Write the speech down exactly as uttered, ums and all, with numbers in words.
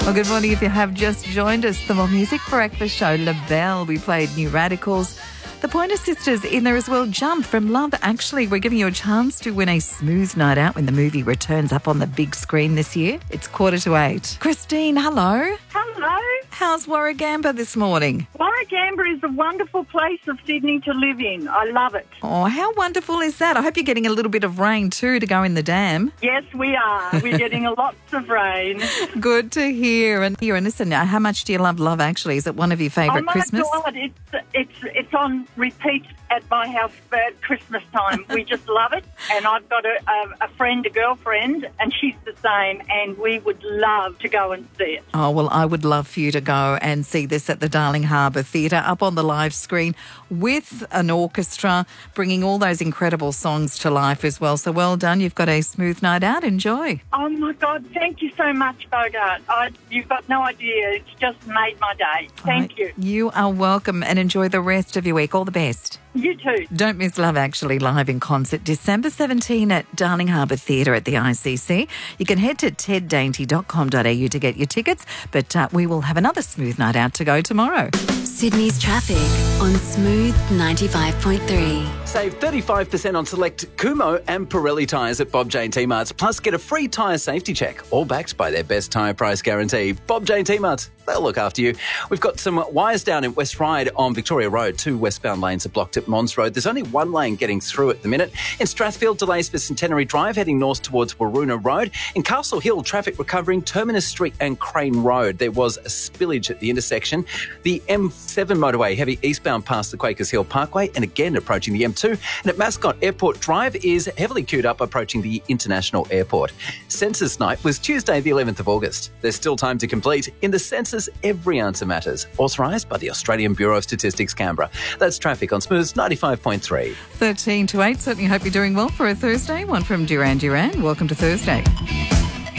Well, good morning if you have just joined us. The More Music Breakfast Show, La Belle. We played New Radicals. The Pointer Sisters in there as well. Jump from Love Actually. We're giving you a chance to win a smooth night out when the movie returns up on the big screen this year. It's quarter to eight. Christine, hello. Hello. How's Warragamba this morning? Warragamba is a wonderful place of Sydney to live in. I love it. Oh, how wonderful is that? I hope you're getting a little bit of rain too to go in the dam. Yes, we are. We're getting lots of rain. Good to hear. And you and listen, how much do you love Love Actually? Is it one of your favourite oh my Christmas? God, it's it's it's on repeat at my house at Christmas time. We just love it. And I've got a, a, a friend, a girlfriend, and she's the same, and we would love to go and see it. Oh, well, I would love for you to go and see this at the Darling Harbour Theatre up on the live screen with an orchestra bringing all those incredible songs to life as well. So well done. You've got a smooth night out. Enjoy. Oh, my God. Thank you so much, Bogart. I, you've got no idea. It's just made my day. Thank you. You are welcome, and enjoy the rest of your week. All the best. You too. Don't miss Love Actually live in concert December seventeenth at Darling Harbour Theatre at the I C C. You can head to ted dainty dot com dot a u to get your tickets, but uh, we will have another smooth night out to go tomorrow. Sydney's traffic on Smooth ninety-five point three. Save thirty-five percent on select Kumo and Pirelli tyres at Bob Jane T-Marts. Plus, get a free tyre safety check, all backed by their best tyre price guarantee. Bob Jane T-Marts, they'll look after you. We've got some wires down in West Ryde on Victoria Road. Two westbound lanes are blocked at Mons Road. There's only one lane getting through at the minute. In Strathfield, delays for Centenary Drive heading north towards Waroona Road. In Castle Hill, traffic recovering Terminus Street and Crane Road. There was a spillage at the intersection. The M seven motorway heavy eastbound past the Quakers Hill Parkway and again approaching the M two. And at Mascot Airport Drive is heavily queued up approaching the International Airport. Census night was Tuesday the eleventh of August. There's still time to complete. In the census, every answer matters. Authorised by the Australian Bureau of Statistics, Canberra. That's traffic on Smooth ninety-five point three. thirteen to eight. Certainly hope you're doing well for a Thursday. One from Duran Duran. Welcome to Thursday.